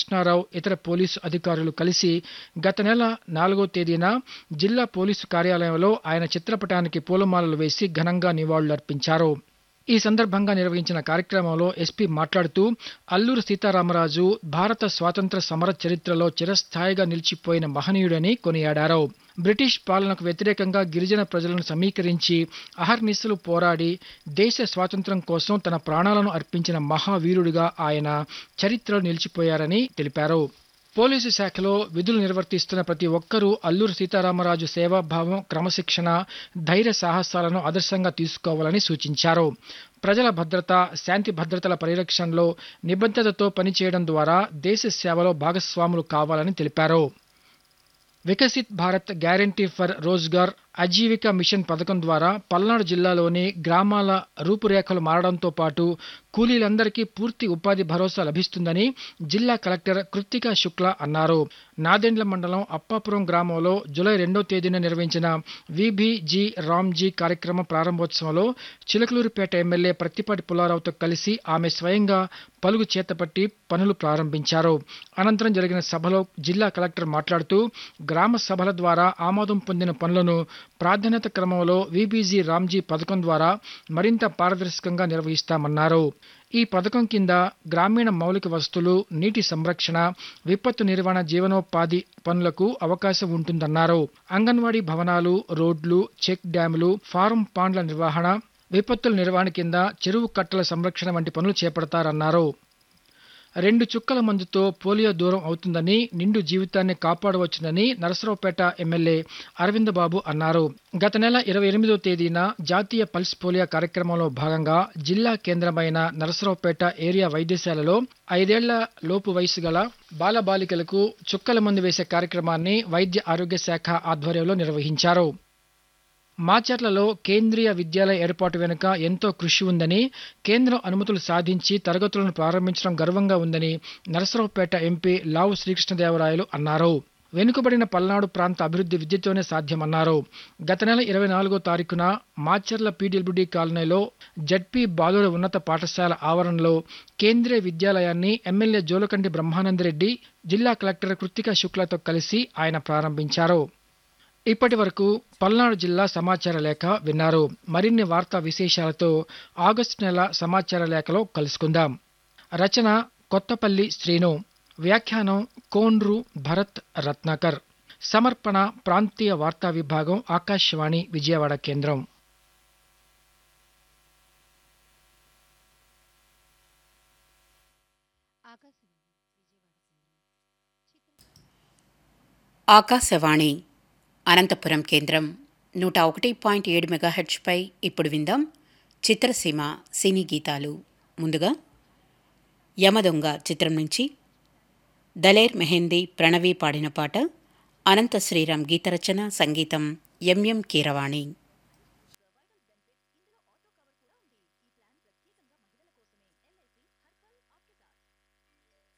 కృష్ణారావు ఇతర పోలీసు అధికారులు కలిసి గత నెల 4వ తేదీన జిల్లా పోలీసు కార్యాలయంలో ఆయన చిత్రపటానికి పూలమాలలు వేసి ఘనంగా నివాళులర్పించారు. ఈ సందర్భంగా నిర్వహించిన కార్యక్రమంలో ఎస్పీ మాట్లాడుతూ అల్లూరి సీతారామరాజు భారత స్వాతంత్ర సమర చరిత్రలో చిరస్థాయిగా నిలిచిపోయిన మహనీయుడని కొనియాడారు. బ్రిటిష్ పాలనకు వ్యతిరేకంగా గిరిజన ప్రజలను సమీకరించి అహర్నిశలు పోరాడి దేశ స్వాతంత్ర్యం కోసం తన ప్రాణాలను అర్పించిన మహావీరుడిగా ఆయన చరిత్రలో నిలిచిపోయారని తెలిపారు. పోలీసు శాఖలో విధులు నిర్వర్తిస్తున్న ప్రతి ఒక్కరూ అల్లూరి సీతారామరాజు సేవాభావం, క్రమశిక్షణ, ధైర్య సాహసాలను ఆదర్శంగా తీసుకోవాలని సూచించారు. ప్రజల భద్రత, శాంతి భద్రతల పరిరక్షణలో నిబద్ధతతో పనిచేయడం ద్వారా దేశ సేవలో భాగస్వాములు కావాలని తెలిపారు. Viksit Bharat guarantee for Rozgar Aajeevika machine పథకం ద్వారా పల్నాడు జిల్లాలోని గ్రామాల రూపురేఖలు మారడంతో పాటు కూలీలందరికీ పూర్తి ఉపాధి భరోసా లభిస్తుందని జిల్లా కలెక్టర్ కృత్తికా శుక్లా అన్నారు. నాదెండ్ల మండలం అప్పాపురం గ్రామంలో జూలై 2వ తేదీన నిర్వహించిన విబిజీ రామ్జీ కార్యక్రమం ప్రారంభోత్సవంలో చిలకలూరిపేట ఎమ్మెల్యే ప్రత్తిపాటి పుల్లారావుతో కలిసి ఆమె స్వయంగా పలుగు చేతపట్టి పనులు ప్రారంభించారు. అనంతరం జరిగిన సభలో జిల్లా కలెక్టర్ మాట్లాడుతూ గ్రామ సభల ద్వారా ఆమోదం పొందిన పనులను ప్రాధాన్యత క్రమంలో విబిజీ రామ్జీ పథకం ద్వారా మరింత పారదర్శకంగా నిర్వహిస్తామన్నారు. ఈ పథకం కింద గ్రామీణ మౌలిక వసతులు, నీటి సంరక్షణ, విపత్తు నిర్వహణ, జీవనోపాధి పనులకు అవకాశం ఉంటుందన్నారు. అంగన్వాడీ భవనాలు, రోడ్లు, చెక్ డ్యాములు, ఫారం పాండ్ల నిర్వహణ, విపత్తుల నిర్వహణ కింద చెరువు కట్టల సంరక్షణ వంటి పనులు చేపడతారన్నారు. 2 చుక్కల మందుతో పోలియో దూరం అవుతుందని, నిండు జీవితాన్ని కాపాడవచ్చునని నరసరావుపేట ఎమ్మెల్యే అరవింద్ బాబు అన్నారు. గత నెల 28వ తేదీన జాతీయ పల్స్ పోలియో కార్యక్రమంలో భాగంగా జిల్లా కేంద్రమైన నరసరావుపేట ఏరియా వైద్యశాలలో 5 ఏళ్ల లోపు వయసు గల బాలబాలికలకు చుక్కల మందు వేసే కార్యక్రమాన్ని వైద్య ఆరోగ్య శాఖ ఆధ్వర్యంలో నిర్వహించారు. మాచర్లలో కేంద్రీయ విద్యాలయ ఏర్పాటు వెనుక ఎంతో కృషి ఉందని, కేంద్రం అనుమతులు సాధించి తరగతులను ప్రారంభించడం గర్వంగా ఉందని నరసరావుపేట ఎంపీ లావు శ్రీకృష్ణదేవరాయలు అన్నారు. వెనుకబడిన పల్నాడు ప్రాంత అభివృద్ధి విద్యతోనే సాధ్యమన్నారు. గత నెల 24వ తారీఖున మాచర్ల పీడబ్ల్యూడీ కాలనీలో జడ్పీ బాలుర ఉన్నత పాఠశాల ఆవరణలో కేంద్రీయ విద్యాలయాన్ని ఎమ్మెల్యే జోలకంటి బ్రహ్మానందరెడ్డి, జిల్లా కలెక్టర్ కృత్తికా శుక్లాతో కలిసి ఆయన ప్రారంభించారు. ఇప్పటి వరకు పల్నాడు జిల్లా సమాచార లేఖ విన్నారు. మరిన్ని వార్తా విశేషాలతో ఆగస్టు నెల సమాచార లేఖలో కలుసుకుందాం. రచన కొత్తపల్లి శ్రీను, వ్యాఖ్యానం కోండ్రు భరత్ రత్నాకర్, సమర్పణ ప్రాంతీయ వార్తా విభాగం, ఆకాశవాణి విజయవాడ కేంద్రం. ఆకాశవాణి అనంతపురం కేంద్రం 101.7 మెగాహెర్ట్జ్పై ఇప్పుడు విందాం చిత్రసీమ సినీ గీతాలు. ముందుగా యమదొంగ చిత్రం నుంచి దలేర్ మెహందీ ప్రణవి పాడిన పాట, అనంత శ్రీరామ్ గీతరచన, సంగీతం ఎంఎం కీరవాణి.